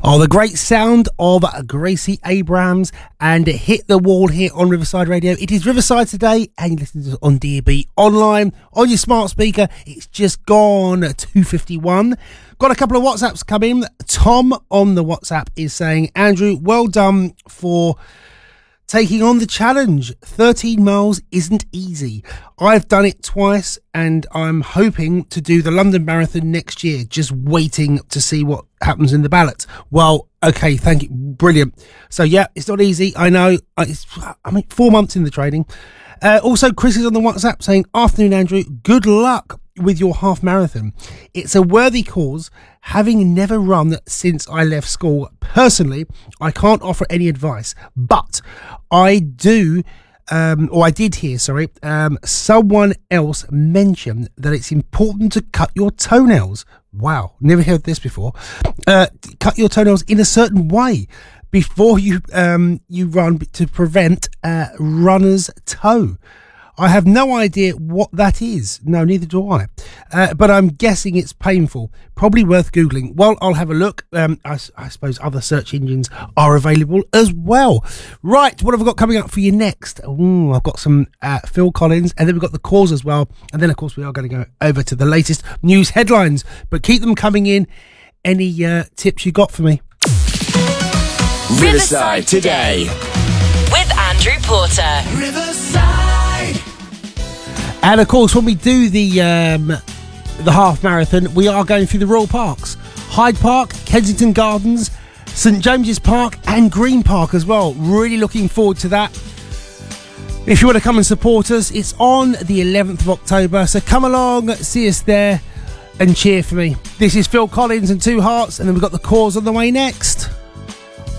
Oh, the great sound of Gracie Abrams and Hit the Wall here on Riverside Radio. It is Riverside today, and you listen to us on DAB online, on your smart speaker. It's just gone 2:51. Got a couple of WhatsApps coming. Tom on the WhatsApp is saying, Andrew, well done for taking on the challenge. 13 miles isn't easy. I've done it twice and I'm hoping to do the London Marathon next year. Just waiting to see what happens in the ballot. Well, okay, thank you. Brilliant. So yeah, it's not easy. I know. 4 months in the training. Also, Chris is on the WhatsApp saying, afternoon, Andrew. Good luck with your half marathon. It's a worthy cause, having never run since I left school. Personally, I can't offer any advice, but I did hear someone else mention that it's important to cut your toenails. Wow, never heard this before. Cut your toenails in a certain way before you run to prevent runner's toe. I have no idea what that is. No, neither do I. But I'm guessing it's painful. Probably worth Googling. Well, I'll have a look. I suppose other search engines are available as well. Right, what have I got coming up for you next? Ooh, I've got some Phil Collins, and then we've got the calls as well. And then, of course, we are going to go over to the latest news headlines. But keep them coming in. Any tips you got for me? Riverside Today with Andrew Porter. Riverside. And of course, when we do the half marathon, we are going through the Royal Parks. Hyde Park, Kensington Gardens, St James's Park and Green Park as well. Really looking forward to that. If you want to come and support us, it's on the 11th of October. So come along, see us there and cheer for me. This is Phil Collins and Two Hearts, and then we've got the cause on the way next.